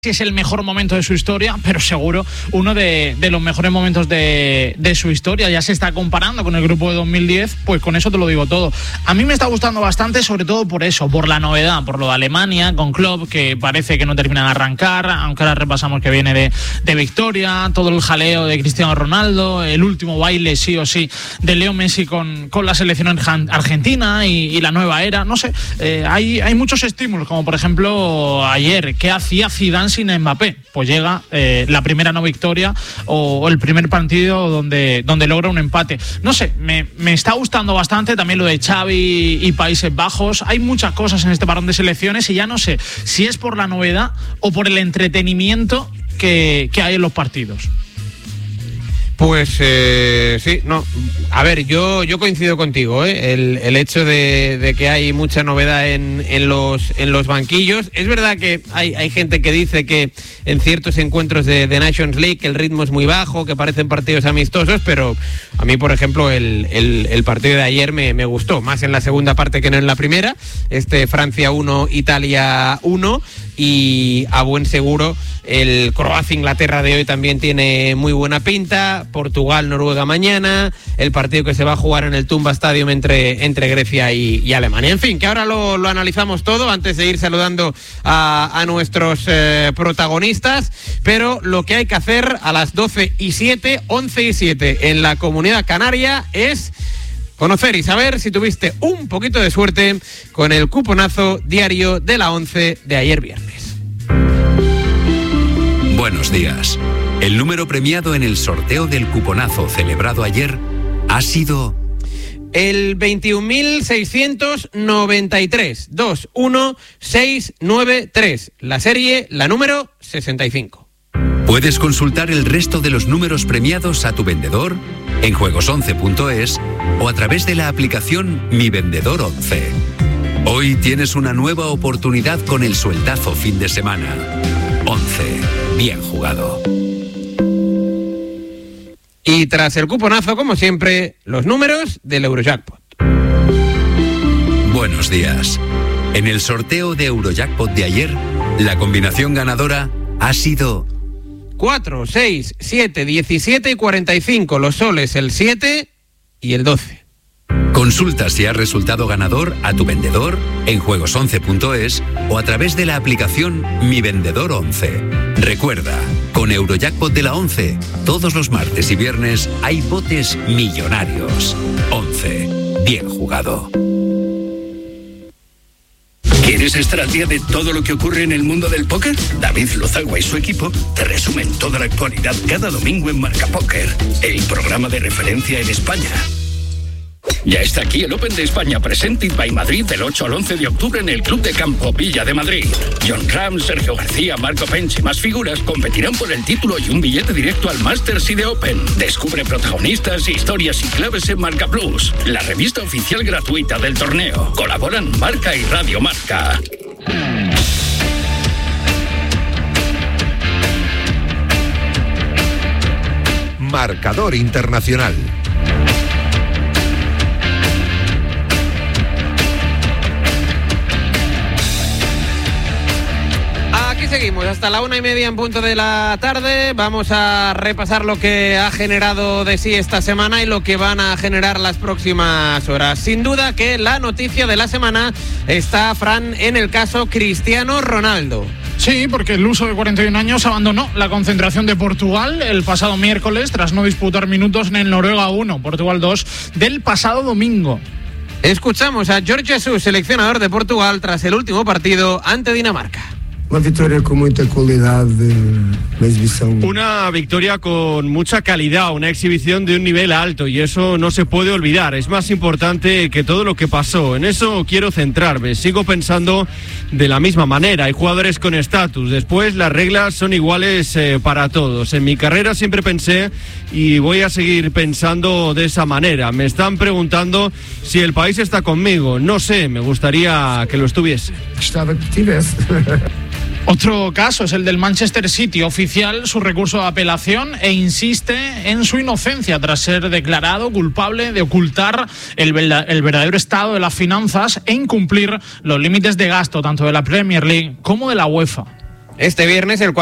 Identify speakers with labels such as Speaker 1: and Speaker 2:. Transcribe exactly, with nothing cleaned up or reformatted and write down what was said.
Speaker 1: si es el mejor momento de su historia, pero seguro uno de, de los mejores momentos de, de su historia. Ya se está comparando con el grupo de dos mil diez, pues con eso te lo digo todo. A mí me está gustando bastante, sobre todo por eso, por la novedad, por lo de Alemania, con Klopp, que parece que no termina de arrancar, aunque ahora repasamos que viene de, de victoria, todo el jaleo de Cristiano Ronaldo, el último baile sí o sí de Leo Messi con, con la selección argentina y, y la nueva era, no sé, eh, hay, hay muchos estímulos, como por ejemplo ayer, ¿qué hacía Zidane sin Mbappé? Pues llega eh, la primera no victoria o, o el primer partido donde, donde logra un empate. No sé, me, me está gustando bastante también lo de Xavi y Países Bajos. Hay muchas cosas en este parón de selecciones y ya no sé si es por la novedad o por el entretenimiento que, que hay en los partidos.
Speaker 2: Pues eh, sí, no. A ver, yo yo coincido contigo, ¿eh? El, el hecho de, de que hay mucha novedad en, en los en los banquillos. Es verdad que hay, hay gente que dice que en ciertos encuentros de, de Nations League el ritmo es muy bajo, que parecen partidos amistosos, pero a mí, por ejemplo, el, el, el partido de ayer me, me gustó, más en la segunda parte que no en la primera. Este Francia uno, Italia uno, y a buen seguro el Croacia-Inglaterra de hoy también tiene muy buena pinta. Portugal-Noruega mañana, el partido que se va a jugar en el Tumba Stadium entre, entre Grecia y, y Alemania. En fin, que ahora lo, lo analizamos todo antes de ir saludando a, a nuestros eh, protagonistas, pero lo que hay que hacer a las doce y siete, once y siete en la Comunidad Canaria es conocer y saber si tuviste un poquito de suerte con el cuponazo diario de la once de ayer viernes.
Speaker 3: Buenos días. El número premiado en el sorteo del cuponazo celebrado ayer ha sido
Speaker 2: el veintiún mil seiscientos noventa y tres, dos uno seis nueve tres, la serie, la número sesenta y cinco.
Speaker 3: Puedes consultar el resto de los números premiados a tu vendedor en juegos once punto es o a través de la aplicación Mi Vendedor once. Hoy tienes una nueva oportunidad con el sueldazo fin de semana. once. Bien jugado.
Speaker 2: Y tras el cuponazo, como siempre, los números del Eurojackpot.
Speaker 3: Buenos días. En el sorteo de Eurojackpot de ayer, la combinación ganadora ha sido
Speaker 2: cuatro, seis, siete, diecisiete y cuarenta y cinco. Los soles, el siete y el doce.
Speaker 3: Consulta si has resultado ganador a tu vendedor en juegos once punto es o a través de la aplicación Mi Vendedor once. Recuerda, con Eurojackpot de la once, todos los martes y viernes hay botes millonarios. once. Bien jugado.
Speaker 4: ¿Quieres estar al día de todo lo que ocurre en el mundo del póker? David Lozagua y su equipo te resumen toda la actualidad cada domingo en Marca Póker, el programa de referencia en España. Ya está aquí el Open de España Presented by Madrid del ocho al once de octubre en el Club de Campo Villa de Madrid. John Ram, Sergio García, Marco Pench y más figuras competirán por el título y un billete directo al Masters y de Open. Descubre protagonistas, historias y claves en Marca Plus, la revista oficial gratuita del torneo. Colaboran Marca y Radio Marca.
Speaker 5: Marcador Internacional.
Speaker 2: Seguimos hasta la una y media en punto de la tarde. Vamos a repasar lo que ha generado de sí esta semana y lo que van a generar las próximas horas. Sin duda que la noticia de la semana está, Fran, en el caso Cristiano Ronaldo.
Speaker 1: Sí, porque el luso de cuarenta y un años abandonó la concentración de Portugal el pasado miércoles tras no disputar minutos en el Noruega uno, Portugal dos del pasado domingo.
Speaker 2: Escuchamos a Jorge Jesus, seleccionador de Portugal, tras el último partido ante Dinamarca.
Speaker 6: Una victoria con mucha calidad de la exhibición.
Speaker 7: Una victoria con mucha calidad, una exhibición de un nivel alto y eso no se puede olvidar. Es más importante que todo lo que pasó. En eso quiero centrarme. Sigo pensando de la misma manera. Hay jugadores con estatus. Después las reglas son iguales eh, para todos. En mi carrera siempre pensé y voy a seguir pensando de esa manera. Me están preguntando si el país está conmigo. No sé, me gustaría que lo estuviese.
Speaker 6: Estaba que estuviese.
Speaker 1: Otro caso es el del Manchester City, oficial su recurso de apelación e insiste en su inocencia tras ser declarado culpable de ocultar el, el verdadero estado de las finanzas e incumplir los límites de gasto tanto de la Premier League como de la UEFA.
Speaker 2: este viernes, el